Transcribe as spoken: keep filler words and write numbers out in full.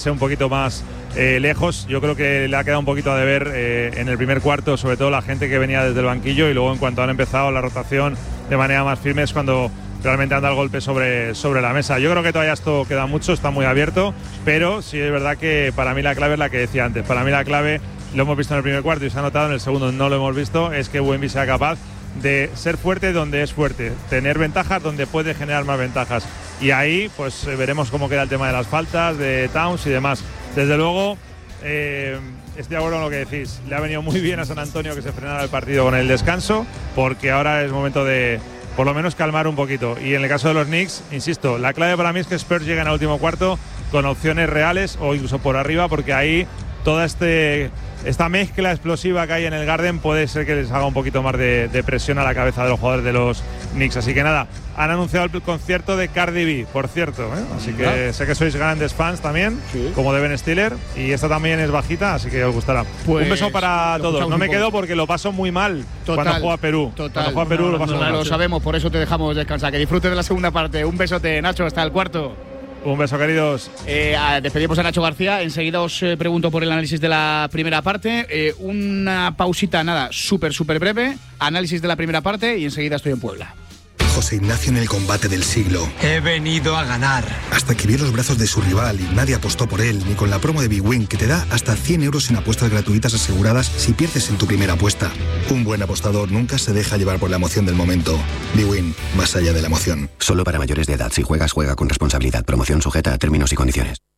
un poquito más eh, lejos. Yo creo que le ha quedado un poquito a deber eh, en el primer cuarto, sobre todo la gente que venía desde el banquillo, y luego en cuanto han empezado la rotación de manera más firme es cuando realmente anda el golpe sobre, sobre la mesa. Yo creo que todavía esto queda mucho, está muy abierto, pero sí es verdad que para mí la clave es la que decía antes. Para mí la clave, lo hemos visto en el primer cuarto y se ha notado, en el segundo no lo hemos visto, es que Wemby sea capaz de ser fuerte donde es fuerte, tener ventajas donde puede generar más ventajas, y ahí pues veremos cómo queda el tema de las faltas de Towns y demás. Desde luego eh, estoy de acuerdo con lo que decís, le ha venido muy bien a San Antonio que se frenara el partido con el descanso, porque ahora es momento de por lo menos calmar un poquito. Y en el caso de los Knicks, insisto, la clave para mí es que Spurs lleguen al último cuarto con opciones reales o incluso por arriba, porque ahí toda este, esta mezcla explosiva que hay en el Garden puede ser que les haga un poquito más de, de presión a la cabeza de los jugadores de los Knicks. Así que nada, han anunciado el concierto de Cardi B, por cierto, ¿eh? Así que ah. sé que sois grandes fans también, sí, como de Ben Stiller, y esta también es bajita, así que os gustará. Pues un beso para todos. No me quedo porque lo paso muy mal total, cuando juego a Perú. Total. Cuando juego a Perú no, lo paso no, mal. Lo sabemos, por eso te dejamos descansar. Que disfrutes de la segunda parte. Un besote, Nacho, hasta el cuarto. Un beso, queridos. Eh, despedimos a Nacho García. Enseguida os eh, pregunto por el análisis de la primera parte. Eh, una pausita, nada, súper, súper breve. Análisis de la primera parte y enseguida estoy en Puebla. José Ignacio en el combate del siglo. He venido a ganar. Hasta que vio los brazos de su rival y nadie apostó por él, ni con la promo de BWin, que te da hasta cien euros en apuestas gratuitas aseguradas si pierdes en tu primera apuesta. Un buen apostador nunca se deja llevar por la emoción del momento. BWin, más allá de la emoción. Solo para mayores de edad. Si juegas, juega con responsabilidad. Promoción sujeta a términos y condiciones.